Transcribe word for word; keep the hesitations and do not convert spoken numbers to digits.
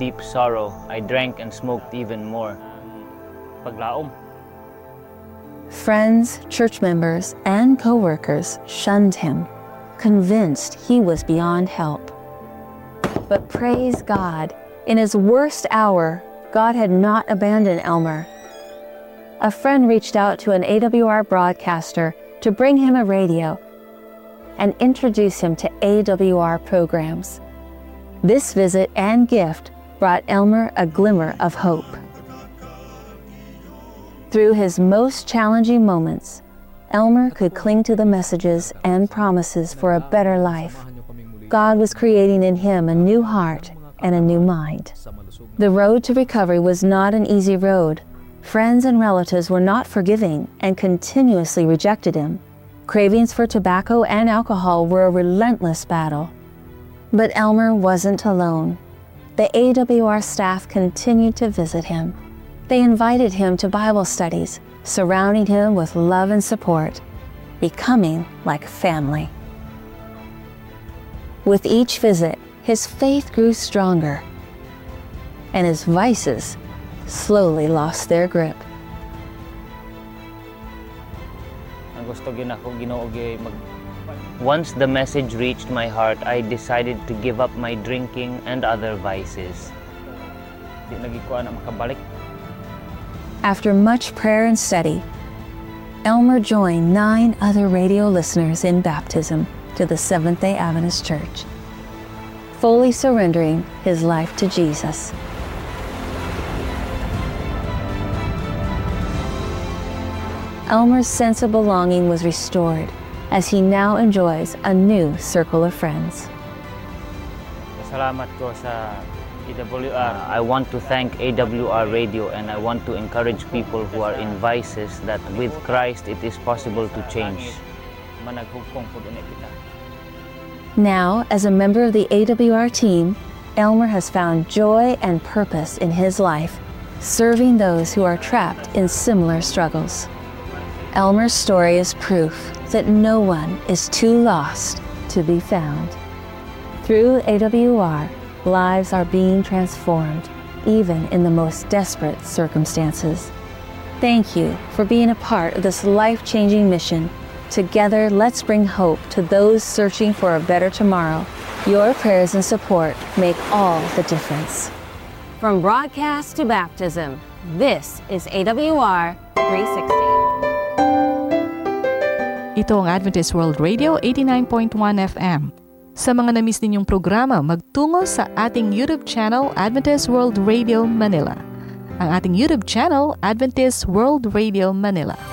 deep sorrow, I drank and smoked even more. Paglaom. Friends, church members, and co-workers shunned him, convinced he was beyond help. But praise God, in his worst hour, God had not abandoned Elmer. A friend reached out to an A W R broadcaster to bring him a radio and introduce him to A W R programs. This visit and gift brought Elmer a glimmer of hope. Through his most challenging moments, Elmer could cling to the messages and promises for a better life. God was creating in him a new heart and a new mind. The road to recovery was not an easy road. Friends and relatives were not forgiving and continuously rejected him. Cravings for tobacco and alcohol were a relentless battle. But Elmer wasn't alone. The A W R staff continued to visit him. They invited him to Bible studies, surrounding him with love and support, becoming like family. With each visit, his faith grew stronger, and his vices slowly lost their grip. Ang gusto gyud ako Ginoo gyud mag Once the message reached my heart, I decided to give up my drinking and other vices. Di lagi ko ana makabalik. After much prayer and study, Elmer joined nine other radio listeners in baptism to the Seventh-day Adventist Church, fully surrendering his life to Jesus. Elmer's sense of belonging was restored as he now enjoys a new circle of friends. Salamat ko sa A W R. I want to thank A W R Radio, and I want to encourage people who are in vices that with Christ it is possible to change. Now, as a member of the A W R team, Elmer has found joy and purpose in his life, serving those who are trapped in similar struggles. Elmer's story is proof that no one is too lost to be found. Through A W R, lives are being transformed, even in the most desperate circumstances. Thank you for being a part of this life-changing mission. Together, let's bring hope to those searching for a better tomorrow. Your prayers and support make all the difference. From broadcast to baptism, this is A W R three sixty. Ito ang Adventist World Radio eighty-nine point one F M. Sa mga na-miss ninyong programa, magtungo sa ating YouTube channel, Adventist World Radio Manila. Ang ating YouTube channel, Adventist World Radio Manila.